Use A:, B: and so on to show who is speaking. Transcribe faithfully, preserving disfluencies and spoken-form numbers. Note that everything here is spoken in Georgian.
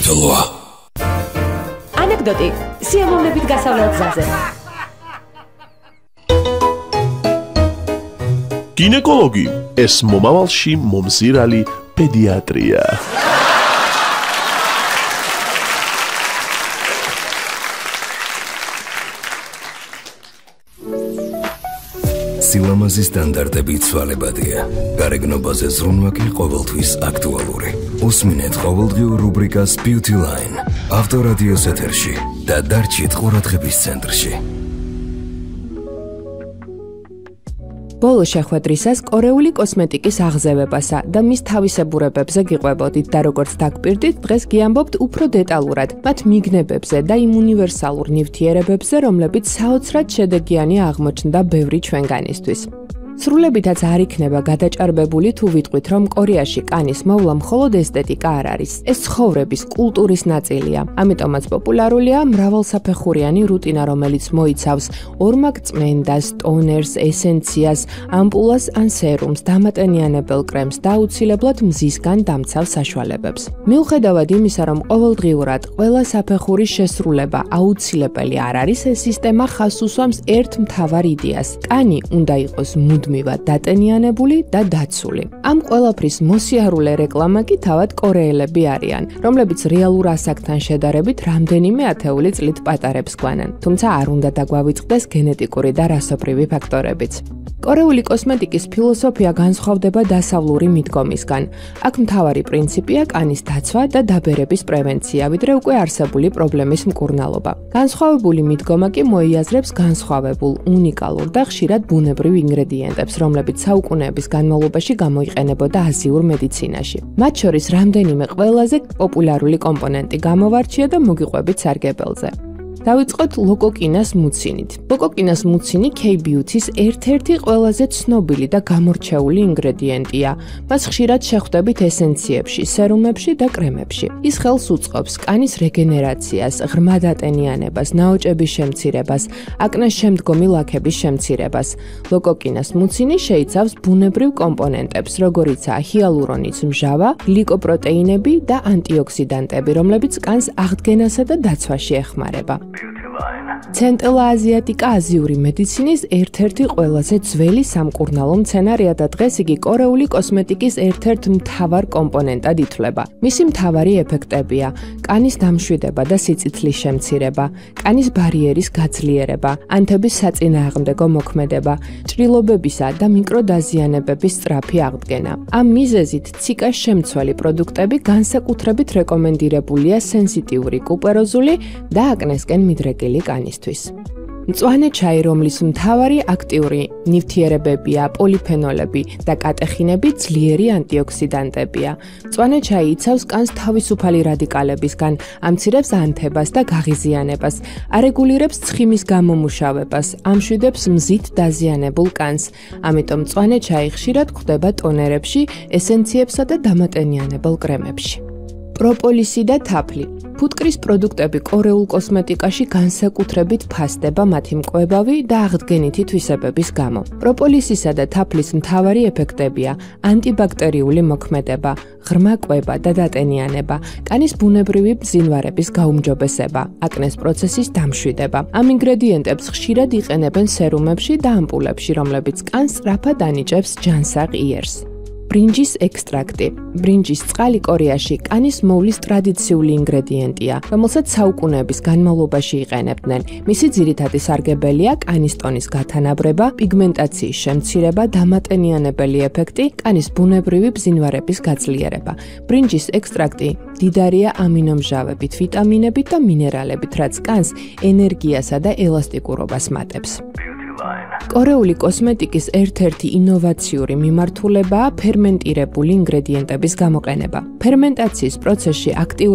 A: საქართველოა.
B: ანეკდოტი სიამოვნებით გასავლელ გზაზე.
C: გინეკოლოგი ეს მომავალში მომზირალი პედიატრია.
A: სილამაზის სტანდარტები ცვალებადია. გარეგნობაზე ზრუნვა კი ყოველთვის აქტუალური. უსმინეთ ყოველდღიურ რუბრიკას Beauty Line. ავტორადიოს ეთერში და დარჩით ყურადღების ცენტრში.
B: ბოლო შეხვედრისას კორეული კოსმეტიკის აღზევებასა და მის თავისებურებებზე გიყვებოდით და როგორც დაგპირდით, დღეს გიამბობთ უფრო დეტალურად მათ მიგნებებზე და იმ უნივერსალურ ნივთიერებებზე, რომლებიც საოცრად შედეგიანი აღმოჩნდა ბევრი ჩვენგანისთვის. სრულებითაც არ იქნება გადაჭარბებული თუ ვიტყვით, რომ კორეაში კანის მოვლა მხოლოდ ესთეტიკა არ არის. ეს ცხოვრების, კულტურის ნაწილია. ამიტომაც პოპულარულია მრავალსაფეხურიანი რუტინა, რომელიც მოიცავს ორმაგ წმენდას, ტონერს, ესენციას, ამპულას ან სერუმს, დამატენიანებელ კრემს და აუცილებლად მზისგან დამცავ საშუალებებს. მიუხედავად იმისა, რომ ყოველდღიურად ყველა საფეხურის შესრულება აუცილებელი არ არის, ეს სისტემა ხაზს უსვამს ერთ მთავარ იდეას. კანი უნდა იყოს მუდმივად დატენიანებული და დაცული. ამ ყველაფრის მოსიარულე რეკლამა კი თავად კორეელები არიან, რომლებიც რეალურ ასაკთან შედარებით რამდენიმე ათეული წლით პატარებს გვანან. თუმცა არ უნდა დაგვავიწყდეს გენეტიკური და რასობრივი ფაქტორებიც. კორეული კოსმეტიკის ფილოსოფია განსხვავდება დასავლური მიდგომისგან. აქ მთავარი პრინციპია კანის დაცვა და დაბერების პრევენცია, ვიდრე უკვე არსებული პრობლემის მკურნალობა. განსხვავებული მიდგომა კი მოიაზრებს განსხვავებულ, უნიკალურ და ხშირად ბუნებრივ ინგრედიენტებს, რომლებიც საუკუნეების განმავლობაში გამოიყენებოდა აზიურ მედიცინაში. მათ შორის რამდენიმე ყველაზე პოპულარული კომპონენტი გამოვარჩია და მოგიყვებით სარგებელზე. დავიწყოთ ლოკოკინას მუცინით. ლოკოკინას მუცინი K-Beauty-ის ერთ-ერთი ყველაზე ცნობილი და გამორჩეული ინგრედიენტია. მას ხშირად შეხვდებით ესენციებში, სერუმებში და კრემებში. ის ხელს უწყობს კანის რეგენერაციას, ღრმა დატენიანებას, ნაოჭების შემცირებას, აკნეს შემდგომი ლაქების შემცირებას. ლოკოკინას მუცინი შეიცავს ბუნებრივ კომპონენტებს, როგორიცაა ჰიალურონის მჟავა, გლიკოპროტეინები და ანტიოქსიდანტები, რომლებიც კანს აღდგენასა და დაცვაში ეხმარება. ცენტრალ-აზიატიკა აზიური მედიცინის ერთ-ერთი ყველაზე ძველი სამკურნალო მცენარეა და დღეს იგი კორეული კოსმეტიკის ერთ-ერთ მთავარ კომპონენტად ითვლება. მისი მთავარი ეფექტებია: კანის დამშვიდება და სიწითლის შემცირება, კანის ბარიერის გაძლიერება, ანთების საწინააღმდეგო მოქმედება, ჭრილობებისა და მიკროდაზიანებების სწრაფი აღდგენა. ამ მიზეზით ციკას შემცველი პროდუქტები განსაკუთრებით რეკომენდირებულია სენსიტიური კუპეროზული და აკნესკენ მიდრეკილი კანისთვის. მწვანე ჩაი, რომლის მთავარი აქტიური ნივთიერებებია პოლიფენოლები და კატეხინები, ძლიერი ანტიოქსიდანტებია. მწვანე ჩაი იცავს კანს თავისუფალი რადიკალებისგან, ამცირებს ანთებას და გაღიზიანებას, არეგულირებს ცხიმის გამომუშავებას, ამშვიდებს მზით დაზიანებულ კანს. ამიტომ მწვანე ჩაი ხშირად გვხვდება ტონერებში, ესენციებსა და დამატენიანებელ კრემებში. პროპოლისი და თაფლი. ფუტკრის პროდუქტები კორეულ კოსმეტიკაში განსაკუთრებით ფასდება მათი მკვებავი და აღდგენითი თვისებების გამო. პროპოლისისა და თაფლის მთავარი ეფექტებია ანტიბაქტერიული მოქმედება, ღრმა კვება და დატენიანება, კანის ბუნებრივი ბზინვარების გაუმჯობესება, აკნეს პროცესის დამშვიდება. ამ ინგრედიენტებს ხშირად იყენებენ სერუმებში და ამპულებში, რომლებიც კანს სწრაფად ანიჭებს ჯანსაღ იერს. ბრინჯის ექსტრაქტი. ბრინჯის წყალი კორეაში კანის მოვლის ტრადიციული ინგრედიენტია, რომელსაც საუკუნეების განმავლობაში იყენებდნენ. მისი ძირითადი სარგებელია კანის ტონის გათანაბრება, პიგმენტაციის შემცირება, დამატენიანებელი ეფექტი, კანის ბუნებრივი ბზინვარების გაძლიერება. ბრინჯის ექსტრაქტი დიდარია ამინომჟავებით, ვიტამინებით და მინერალებით, რაც კანს ენერგიასა და ელასტიკურობას მატებს. კორეული კოსმეტიკის ერთ-ერთი ინოვაციური მიმართულებაა ფერმენტირებული ინგრედიენტების გამოყენება. ფერმენტაციის პროცესში აქტიური